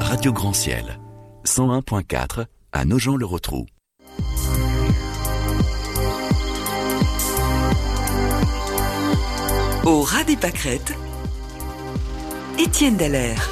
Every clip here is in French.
Radio Grand Ciel, 101.4 à Nogent-le-Rotrou. Au ras des pâquerettes, Étienne Dallaire.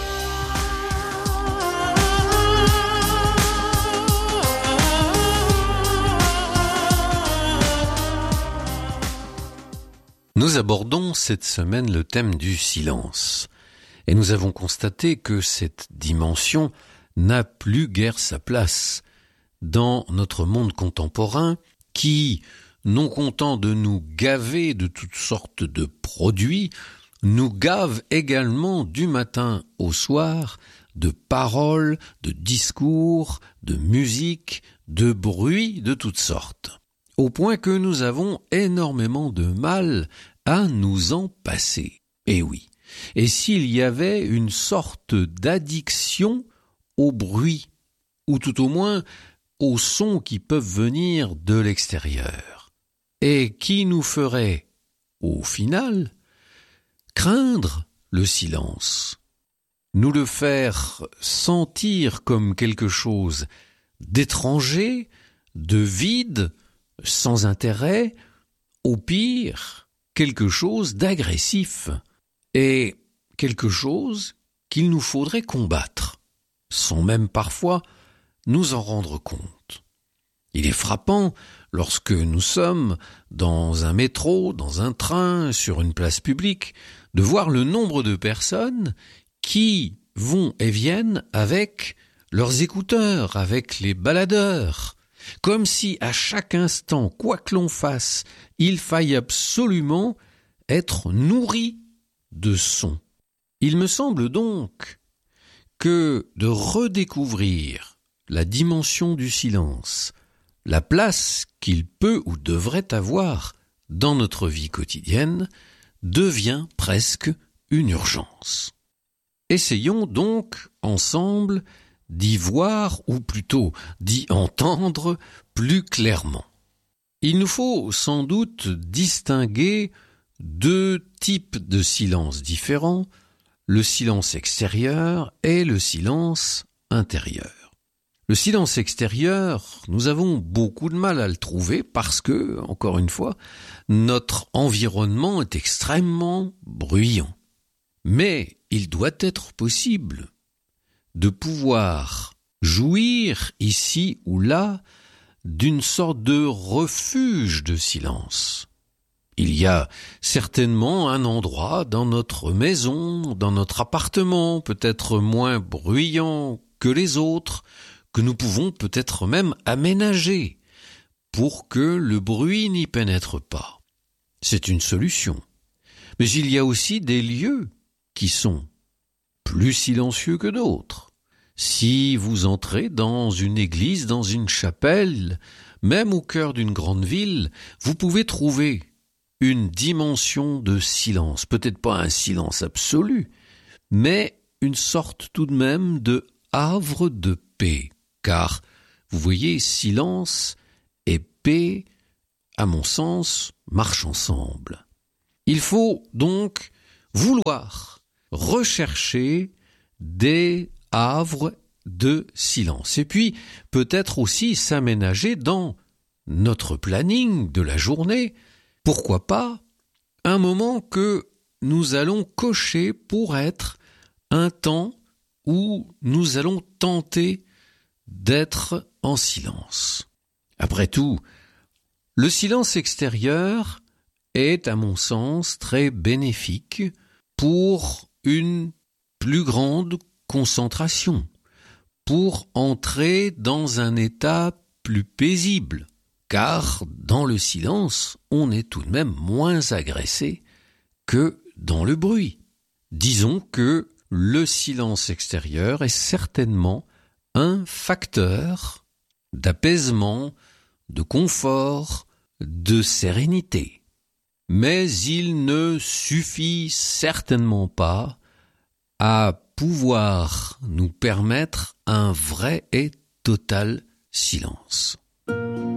Nous abordons cette semaine le thème du silence. Et nous avons constaté que cette dimension n'a plus guère sa place dans notre monde contemporain qui, non content de nous gaver de toutes sortes de produits, nous gave également du matin au soir de paroles, de discours, de musique, de bruits de toutes sortes. Au point que nous avons énormément de mal à nous en passer. Eh oui. Et s'il y avait une sorte d'addiction au bruit, ou tout au moins aux sons qui peuvent venir de l'extérieur, et qui nous ferait, au final, craindre le silence, nous le faire sentir comme quelque chose d'étranger, de vide, sans intérêt, au pire, quelque chose d'agressif, et quelque chose qu'il nous faudrait combattre, sans même parfois nous en rendre compte. Il est frappant, lorsque nous sommes dans un métro, dans un train, sur une place publique, de voir le nombre de personnes qui vont et viennent avec leurs écouteurs, avec les baladeurs, comme si à chaque instant, quoi que l'on fasse, il faille absolument être nourri de son. Il me semble donc que de redécouvrir la dimension du silence, la place qu'il peut ou devrait avoir dans notre vie quotidienne, devient presque une urgence. Essayons donc ensemble d'y voir, ou plutôt d'y entendre plus clairement. Il nous faut sans doute distinguer deux types de silence différents, le silence extérieur et le silence intérieur. Le silence extérieur, nous avons beaucoup de mal à le trouver parce que, encore une fois, notre environnement est extrêmement bruyant. Mais il doit être possible de pouvoir jouir ici ou là d'une sorte de refuge de silence. Il y a certainement un endroit dans notre maison, dans notre appartement, peut-être moins bruyant que les autres, que nous pouvons peut-être même aménager pour que le bruit n'y pénètre pas. C'est une solution. Mais il y a aussi des lieux qui sont plus silencieux que d'autres. Si vous entrez dans une église, dans une chapelle, même au cœur d'une grande ville, vous pouvez trouver une dimension de silence, peut-être pas un silence absolu, mais une sorte tout de même de havre de paix. Car, vous voyez, silence et paix, à mon sens, marchent ensemble. Il faut donc vouloir rechercher des havres de silence. Et puis, peut-être aussi s'aménager dans notre planning de la journée, pourquoi pas, un moment que nous allons cocher pour être un temps où nous allons tenter d'être en silence. Après tout, le silence extérieur est, à mon sens, très bénéfique pour une plus grande concentration, pour entrer dans un état plus paisible, car dans le silence, on est tout de même moins agressé que dans le bruit. Disons que le silence extérieur est certainement un facteur d'apaisement, de confort, de sérénité. Mais il ne suffit certainement pas à pouvoir nous permettre un vrai et total silence.